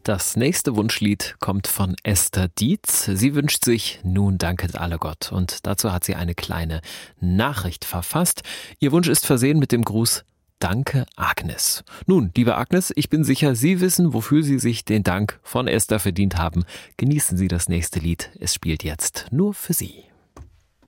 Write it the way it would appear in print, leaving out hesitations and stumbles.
Das nächste Wunschlied kommt von Esther Dietz. Sie wünscht sich "Nun danket alle Gott" und dazu hat sie eine kleine Nachricht verfasst. Ihr Wunsch ist versehen mit dem Gruß: Danke, Agnes. Nun, liebe Agnes, ich bin sicher, Sie wissen, wofür Sie sich den Dank von Esther verdient haben. Genießen Sie das nächste Lied. Es spielt jetzt nur für Sie.